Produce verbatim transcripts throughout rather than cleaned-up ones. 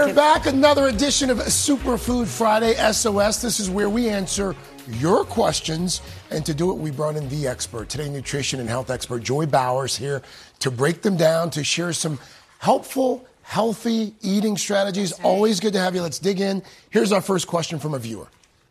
We're back, another edition of Superfood Friday S O S. This is where we answer your questions, and to do it, we brought in the expert. Today, nutrition and health expert Joy Bowers here to break them down, to share some helpful, healthy eating strategies. Always good to have you. Let's dig in. Here's our first question from a viewer.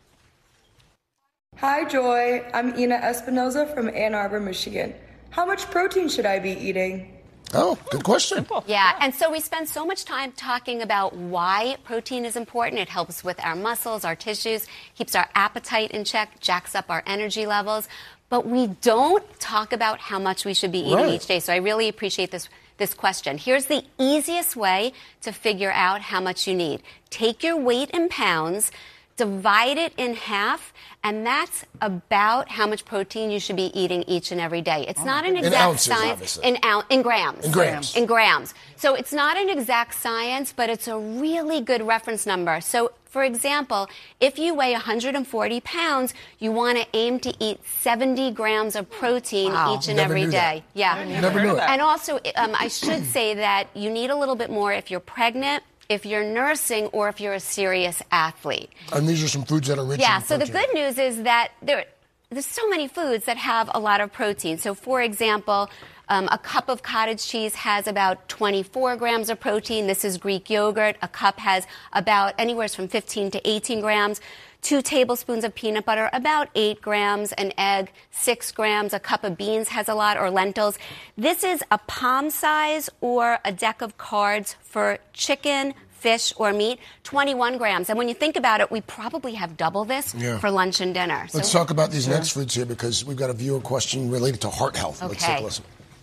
Hi, Joy. I'm Ina Espinoza from Ann Arbor, Michigan. How much protein should I be eating? Oh, good question. Simple. Yeah, and so we spend so much time talking about why protein is important. It helps with our muscles, our tissues, keeps our appetite in check, jacks up our energy levels. But we don't talk about how much we should be eating right. each day. So I really appreciate this, this question. Here's the easiest way to figure out how much you need. Take your weight in pounds, divide it in half, and that's about how much protein you should be eating each and every day. It's oh, not an exact in ounces, science. Obviously. In, ou- in grams. In grams. In grams. So it's not an exact science, but it's a really good reference number. So, for example, if you weigh one hundred forty pounds, you want to aim to eat seventy grams of protein wow. each and Never every knew day. That. Yeah. Never knew it. And also, um, I should say that you need a little bit more if you're pregnant, if you're nursing, or if you're a serious athlete. And these are some foods that are rich yeah, in protein. Yeah, so the good news is that there, there's so many foods that have a lot of protein. So, for example, um, a cup of cottage cheese has about twenty-four grams of protein. This is Greek yogurt. A cup has about anywhere from fifteen to eighteen grams. Two tablespoons of peanut butter, about eight grams. An egg, six grams. A cup of beans has a lot, or lentils. This is a palm size or a deck of cards for chicken, fish, or meat, twenty-one grams. And when you think about it, we probably have double this yeah. for lunch and dinner. Let's so, talk about these sure. next foods here, because we've got a viewer question related to heart health. Okay. Let's take a listen.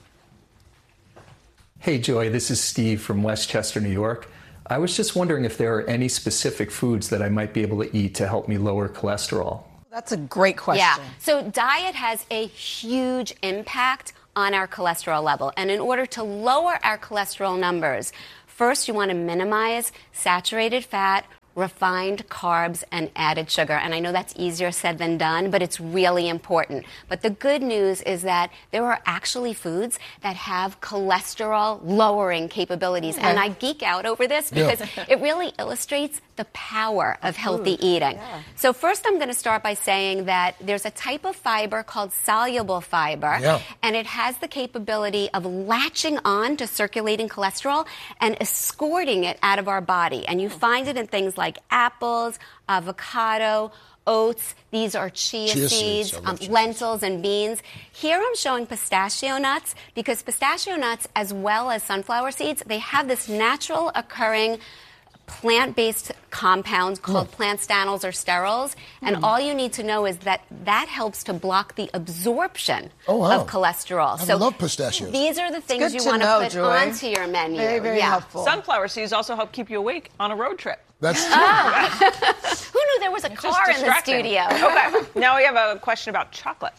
Hey, Joy, this is Steve from Westchester, New York. I was just wondering if there are any specific foods that I might be able to eat to help me lower cholesterol. That's a great question. Yeah. So diet has a huge impact on our cholesterol level. And in order to lower our cholesterol numbers, first you want to minimize saturated fat, refined carbs, and added sugar. And I know that's easier said than done, but it's really important. But the good news is that there are actually foods that have cholesterol-lowering capabilities. Okay. And I geek out over this because yeah. it really illustrates the power of healthy eating. Yeah. So first I'm going to start by saying that there's a type of fiber called soluble fiber, yeah. and it has the capability of latching on to circulating cholesterol and escorting it out of our body. And you find it in things like apples, avocado, oats. These are chia, chia seeds, seeds um, lentils, and beans. Here I'm showing pistachio nuts because pistachio nuts, as well as sunflower seeds, they have this natural occurring plant-based compounds called mm. plant stanols or sterols, and mm. all you need to know is that that helps to block the absorption oh, wow. of cholesterol. I so love pistachios. These are the things you to want know, to put Joy. onto your menu. Very, very yeah. helpful. Sunflower seeds also help keep you awake on a road trip. That's true. Oh. Who knew there was a It's car in the studio? Okay, now we have a question about chocolate.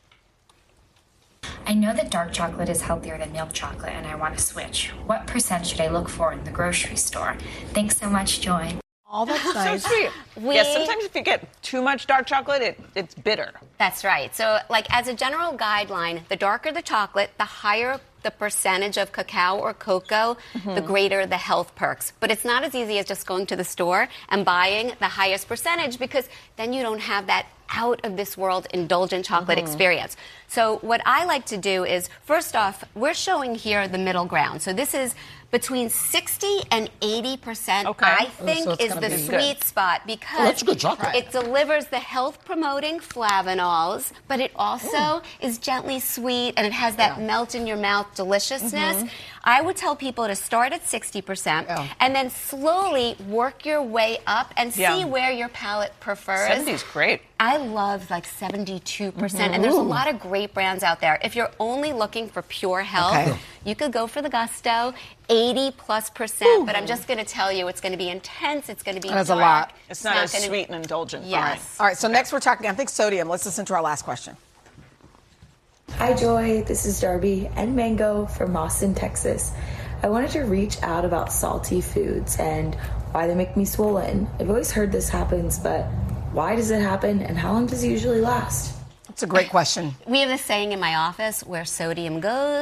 I know that dark chocolate is healthier than milk chocolate, and I want to switch. What percent should I look for in the grocery store? Thanks so much, Joy. Oh, that's nice. So sweet. We, yeah, sometimes if you get too much dark chocolate, it, it's bitter. That's right. So, like, as a general guideline, the darker the chocolate, the higher the percentage of cacao or cocoa, mm-hmm. the greater the health perks. But it's not as easy as just going to the store and buying the highest percentage, because then you don't have that out-of-this-world indulgent chocolate mm-hmm. experience. So what I like to do is, first off, we're showing here the middle ground. So this is between sixty and eighty percent, okay. I think, oh, so is the be sweet good. spot, Oh, because that's good chocolate. it delivers the health-promoting flavanols, but it also Ooh. is gently sweet, and it has that yeah. melt-in-your-mouth deliciousness. Mm-hmm. I would tell people to start at sixty percent yeah. and then slowly work your way up and see yeah. where your palate prefers. seventy is great. I love like seventy-two percent, Mm-hmm. and there's a Ooh. lot of great brands out there. If you're only looking for pure health, Okay. you could go for the Gusto, eighty plus percent, Ooh. But I'm just going to tell you, it's going to be intense, it's going to be That's dark. a lot. It's, it's not, not as gonna... sweet and indulgent. Yes. All right, so next we're talking, I think, sodium. Let's listen to our last question. Hi, Joy. This is Darby and Mango from Austin, Texas. I wanted to reach out about salty foods and why they make me swollen. I've always heard this happens, but why does it happen, and how long does it usually last? That's a great question. We have this saying in my office, where sodium goes,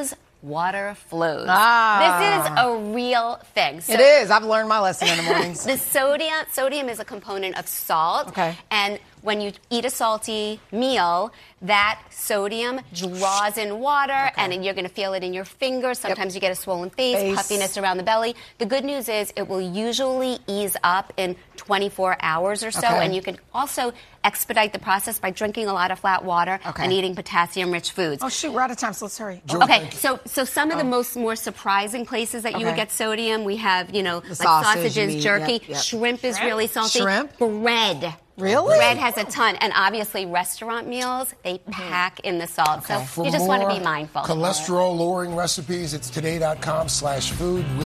water flows. Ah. This is a real thing. So It is. I've learned my lesson in the mornings. the sodium, sodium is a component of salt. Okay. And when you eat a salty meal, that sodium draws in water, okay. and you're going to feel it in your fingers. Sometimes yep. you get a swollen face, face, puffiness around the belly. The good news is it will usually ease up in twenty-four hours or so, okay. and you can also expedite the process by drinking a lot of flat water okay. and eating potassium-rich foods. Oh, shoot, we're out of time, so let's hurry. Joy, okay, so so some of oh. the most more surprising places that you okay. would get sodium, we have, you know, the like sausage, sausages, meat, jerky. yep, yep. Shrimp, Shrimp is really salty. Shrimp? Bread. Really? Bread has a ton. And obviously, restaurant meals, they pack in the salt. Okay. So For you just want to more be mindful. Cholesterol-lowering recipes, it's today.com slash food.